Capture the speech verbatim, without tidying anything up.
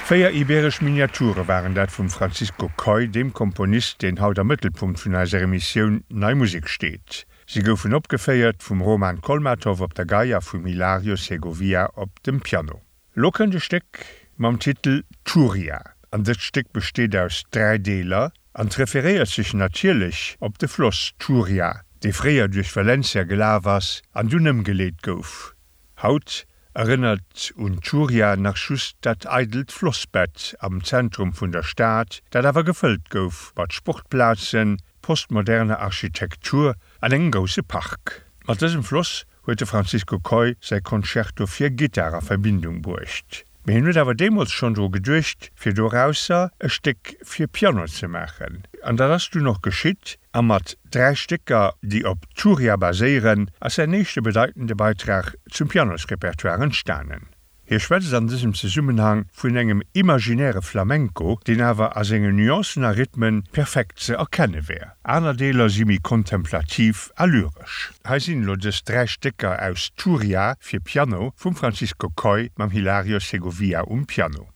Vier iberisch Miniature waren dat vum Francisco Coy, dem Komponist, den haut am Mittelpunkt vun eiser Emission Neimusik steht. Sie goufen opgeféiert vum Roman Kolmatow op der Gaia vum Hilario Segovia op dem Piano. Lockende Steck mam Titel Turia. An dit Stück besteht aus drei Deler an referiert sich natierlich op de Floss Turia, de fréier durch Valencia gela was an dunnem geleet gouf. Haut erinnert un Turia nach schust dat eidelt Flossbett am Zentrum vun der Stadt, dat awer gefüllt gouf, wat Sportplazen, postmoderne Architektur an eng grosse Park. Mat diesem Floss huete Francisco Coy sei Concerto fir Gitarre Verbindung burcht. Me hin huet awer demos schon so gedurcht, fir dorausser e Steck fir Piano ze machen. An da hast du noch geschitt, a mat drei Stecker, die op Turia basieren, as der nächste bedeutende Beitrag zum Pianosrepertoire entstanden. Hier schwätzt an diesem Zusammenhang vun engem imaginäre Flamenco, den awer as enge Nuancener Rhythmen perfekt ze erkenne wär. Aner Deler simi kontemplativ a lyrisch. Heisin lo des drei Stecker aus Turia fir Piano vum Francisco Coy mam Hilario Segovia um Piano.